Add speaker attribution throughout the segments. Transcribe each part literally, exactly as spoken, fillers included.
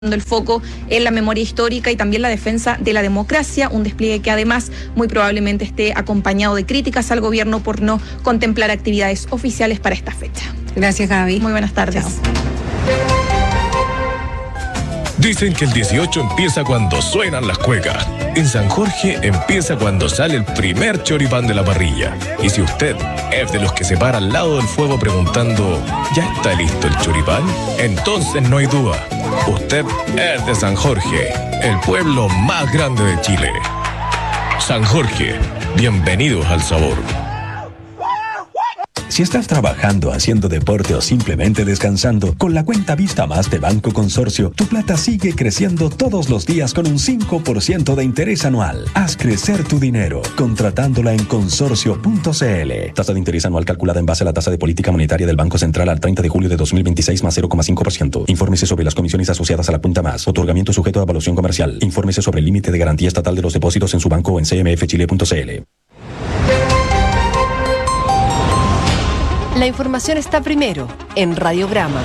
Speaker 1: el foco en la memoria histórica y también la defensa de la democracia, un despliegue que además muy probablemente esté acompañado de críticas al gobierno por no contemplar actividades oficiales para esta fecha.
Speaker 2: Gracias, Gaby.
Speaker 1: Muy buenas tardes.
Speaker 2: Chao.
Speaker 3: Dicen que el dieciocho empieza cuando suenan las cuecas. En San Jorge empieza cuando sale el primer choripán de la parrilla. Y si usted es de los que se para al lado del fuego preguntando ¿ya está listo el choripán? Entonces no hay duda. Usted es de San Jorge, el pueblo más grande de Chile. San Jorge, bienvenidos al sabor.
Speaker 4: Si estás trabajando, haciendo deporte o simplemente descansando, con la cuenta Vista Más de Banco Consorcio, tu plata sigue creciendo todos los días con un cinco por ciento de interés anual. Haz crecer tu dinero, contratándola en consorcio punto c l. Tasa de interés anual calculada en base a la tasa de política monetaria del Banco Central al treinta de julio de dos mil veintiséis más cero coma cinco por ciento. Infórmese sobre las comisiones asociadas a la cuenta Más. Otorgamiento sujeto a evaluación comercial. Infórmese sobre el límite de garantía estatal de los depósitos en su banco o en c m f chile punto c l.
Speaker 5: La información está primero en Radiograma.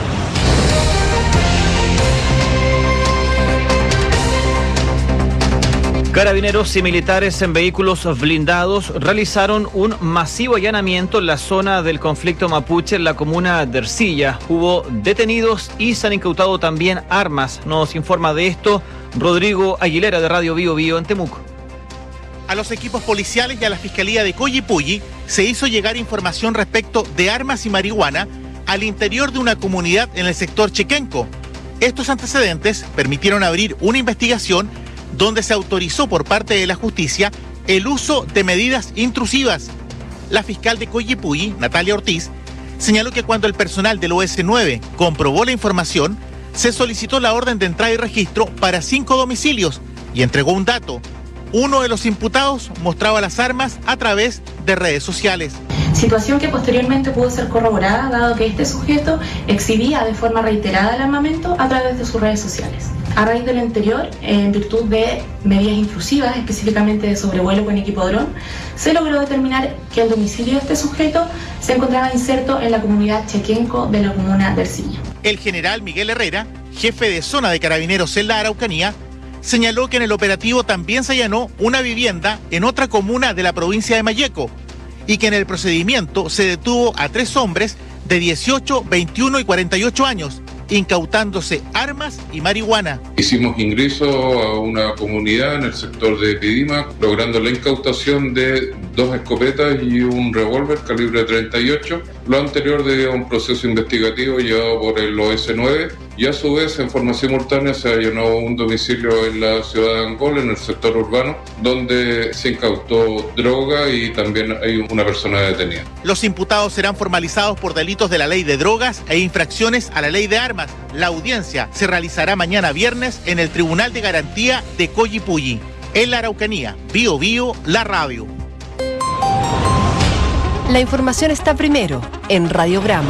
Speaker 6: Carabineros y militares en vehículos blindados realizaron un masivo allanamiento en la zona del conflicto mapuche en la comuna de Ercilla. Hubo detenidos y se han incautado también armas. Nos informa de esto Rodrigo Aguilera de Radio Bio Bio en Temuco.
Speaker 7: A los equipos policiales y a la Fiscalía de Coyipulli se hizo llegar información respecto de armas y marihuana al interior de una comunidad en el sector Chequenco. Estos antecedentes permitieron abrir una investigación donde se autorizó por parte de la justicia el uso de medidas intrusivas. La fiscal de Coyipulli, Natalia Ortiz, señaló que cuando el personal del O S nueve comprobó la información, se solicitó la orden de entrada y registro para cinco domicilios y entregó un dato. Uno de los imputados mostraba las armas a través de redes sociales.
Speaker 8: Situación que posteriormente pudo ser corroborada dado que este sujeto exhibía de forma reiterada el armamento a través de sus redes sociales. A raíz de lo anterior, en virtud de medidas intrusivas, específicamente de sobrevuelo con equipo dron, se logró determinar que el domicilio de este sujeto se encontraba inserto en la comunidad Chequenco de la comuna de Ercilla.
Speaker 7: El general Miguel Herrera, jefe de zona de Carabineros en la Araucanía, señaló que en el operativo también se allanó una vivienda en otra comuna de la provincia de Malleco y que en el procedimiento se detuvo a tres hombres de dieciocho, veintiuno y cuarenta y ocho años, incautándose armas y marihuana.
Speaker 9: Hicimos ingreso a una comunidad en el sector de Pidima, logrando la incautación de dos escopetas y un revólver calibre treinta y ocho, lo anterior de un proceso investigativo llevado por el O S nueve, y a su vez en forma simultánea se allanó un domicilio en la ciudad de Angol, en el sector urbano, donde se incautó droga y también hay una persona detenida.
Speaker 7: Los imputados serán formalizados por delitos de la ley de drogas e infracciones a la ley de armas. La audiencia se realizará mañana viernes en el Tribunal de Garantía de Coyipulli. En la Araucanía, Bio Bio, la radio.
Speaker 5: La información está primero en Radiograma.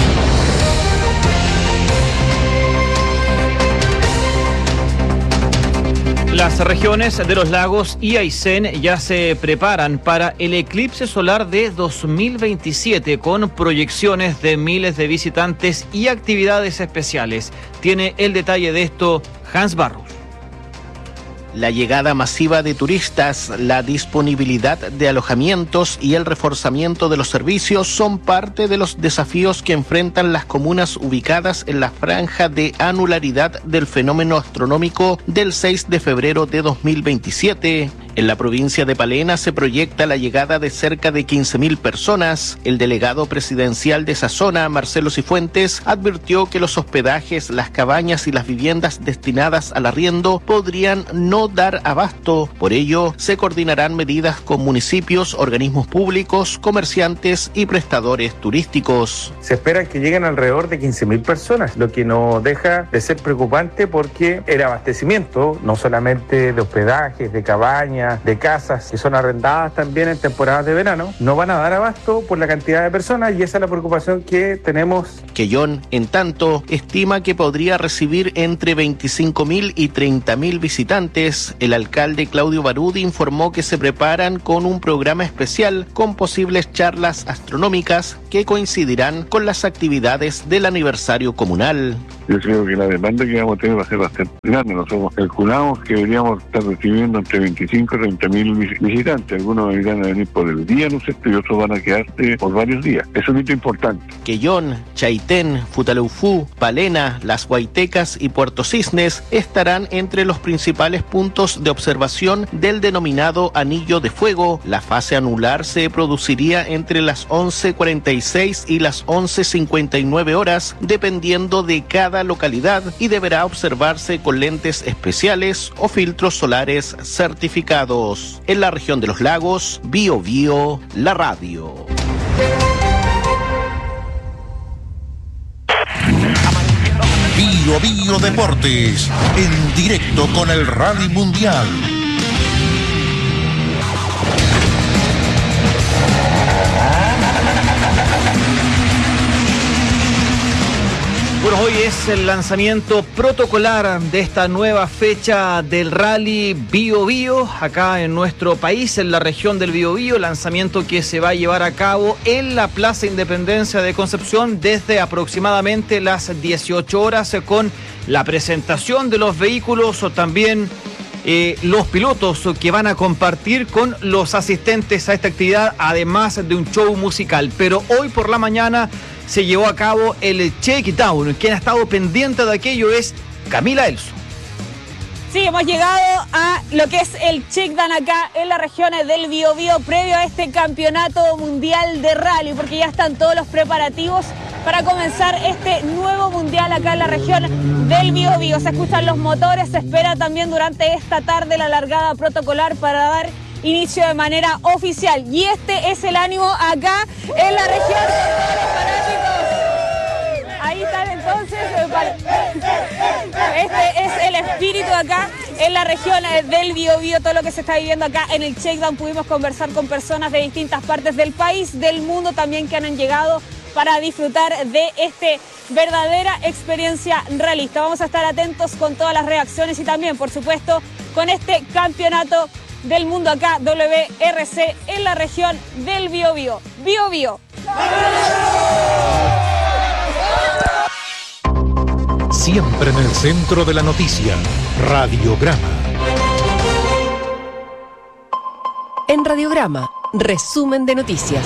Speaker 6: Las regiones de los lagos y Aysén ya se preparan para el eclipse solar de dos mil veintisiete con proyecciones de miles de visitantes y actividades especiales. Tiene el detalle de esto Hans Barros.
Speaker 10: La llegada masiva de turistas, la disponibilidad de alojamientos y el reforzamiento de los servicios son parte de los desafíos que enfrentan las comunas ubicadas en la franja de anularidad del fenómeno astronómico del seis de febrero de dos mil veintisiete. En la provincia de Palena se proyecta la llegada de cerca de quince mil personas. El delegado presidencial de esa zona, Marcelo Cifuentes, advirtió que los hospedajes, las cabañas y las viviendas destinadas al arriendo podrían no dar abasto. Por ello, se coordinarán medidas con municipios, organismos públicos, comerciantes y prestadores turísticos.
Speaker 11: Se espera que lleguen alrededor de quince mil personas, lo que no deja de ser preocupante porque el abastecimiento, no solamente de hospedajes, de cabañas, de casas que son arrendadas también en temporadas de verano, no van a dar abasto por la cantidad de personas y esa es la preocupación que tenemos.
Speaker 10: Quellón, en tanto, estima que podría recibir entre veinticinco mil y treinta mil visitantes. El alcalde Claudio Barudi informó que se preparan con un programa especial con posibles charlas astronómicas que coincidirán con las actividades del aniversario comunal.
Speaker 2: Yo creo que la demanda que vamos a tener va a ser bastante grande. Nosotros calculamos que deberíamos estar recibiendo entre veinticinco y treinta mil visitantes. Algunos van a venir por el día, ¿no es cierto? Y otros van a quedarse por varios días. Es un hito importante.
Speaker 10: Quellón, Chaitén, Futaleufú, Palena, Las Huaytecas y Puerto Cisnes estarán entre los principales puntos de observación del denominado Anillo de Fuego. La fase anular se produciría entre las once cuarenta y seis y las once cincuenta y nueve horas, dependiendo de cada localidad, y deberá observarse con lentes especiales o filtros solares certificados. En la región de los lagos, Bio Bio, la radio.
Speaker 12: Bio Bio Deportes, en directo con el Rally Mundial.
Speaker 6: Bueno, hoy es el lanzamiento protocolar de esta nueva fecha del Rally Bio Bio acá en nuestro país, en la región del Bio Bio, lanzamiento que se va a llevar a cabo en la Plaza Independencia de Concepción desde aproximadamente las dieciocho horas, con la presentación de los vehículos o también eh, los pilotos que van a compartir con los asistentes a esta actividad, además de un show musical. Pero hoy por la mañana se llevó a cabo el check-down. Quien ha estado pendiente de aquello es Camila Elso.
Speaker 13: Sí, hemos llegado a lo que es el check-down acá en la región del Bio Bio previo a este campeonato mundial de rally, porque ya están todos los preparativos para comenzar este nuevo mundial acá en la región del Bio Bio. Se escuchan los motores, se espera también durante esta tarde la largada protocolar para dar inicio de manera oficial. Y este es el ánimo acá en la región de todos los fanáticos. Ahí están entonces. Este es el espíritu acá en la región del Bio Bio, todo lo que se está viviendo acá en el check-down. Pudimos conversar con personas de distintas partes del país, del mundo también, que han llegado para disfrutar de esta verdadera experiencia realista. Vamos a estar atentos con todas las reacciones y también, por supuesto, con este campeonato del mundo acá, W R C, en la región del Bio Bio. Bio Bio.
Speaker 12: Siempre en el centro de la noticia, Radiograma.
Speaker 5: En Radiograma, resumen de noticias.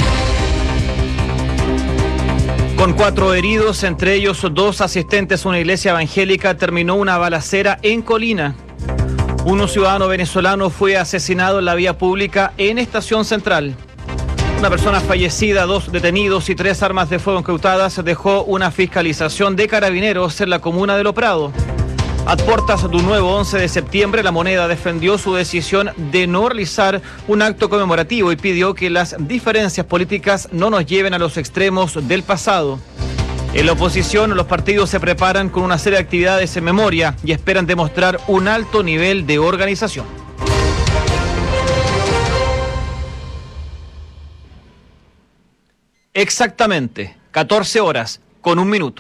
Speaker 6: Con cuatro heridos, entre ellos dos asistentes a una iglesia evangélica, terminó una balacera en Colina. Un ciudadano venezolano fue asesinado en la vía pública en Estación Central. Una persona fallecida, dos detenidos y tres armas de fuego incautadas dejó una fiscalización de carabineros en la comuna de Lo Prado. A puertas de un nuevo once de septiembre, La Moneda defendió su decisión de no realizar un acto conmemorativo y pidió que las diferencias políticas no nos lleven a los extremos del pasado. En la oposición, los partidos se preparan con una serie de actividades en memoria y esperan demostrar un alto nivel de organización. Exactamente, catorce horas con un minuto.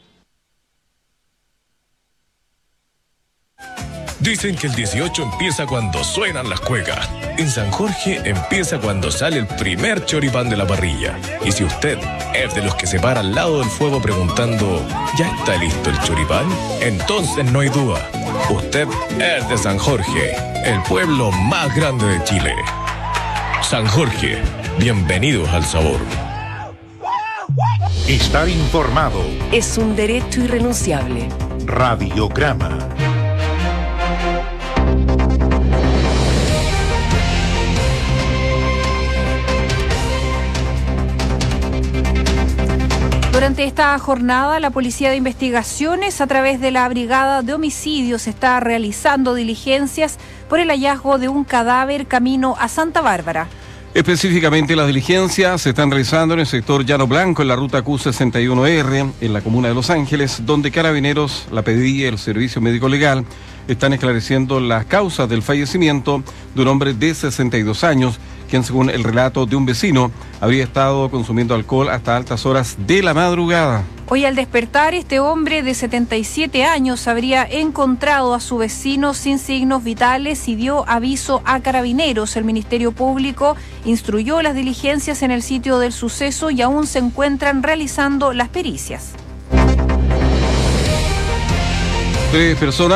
Speaker 3: Dicen que el dieciocho empieza cuando suenan las cuecas. En San Jorge empieza cuando sale el primer choripán de la parrilla. Y si usted es de los que se para al lado del fuego preguntando ¿ya está listo el choripán? Entonces no hay duda. Usted es de San Jorge, el pueblo más grande de Chile. San Jorge, bienvenidos al sabor.
Speaker 12: Estar informado
Speaker 5: es un derecho irrenunciable.
Speaker 12: Radiograma.
Speaker 14: Durante esta jornada, la Policía de Investigaciones, a través de la Brigada de Homicidios, está realizando diligencias por el hallazgo de un cadáver camino a Santa Bárbara.
Speaker 15: Específicamente, las diligencias se están realizando en el sector Llano Blanco, en la ruta Q sesenta y uno R, en la comuna de Los Ángeles, donde Carabineros, la P D I y el Servicio Médico Legal están esclareciendo las causas del fallecimiento de un hombre de sesenta y dos años, quien, según el relato de un vecino, habría estado consumiendo alcohol hasta altas horas de la madrugada.
Speaker 14: Hoy, al despertar, este hombre de setenta y siete años habría encontrado a su vecino sin signos vitales y dio aviso a Carabineros. El Ministerio Público instruyó las diligencias en el sitio del suceso y aún se encuentran realizando las pericias.
Speaker 15: Tres personas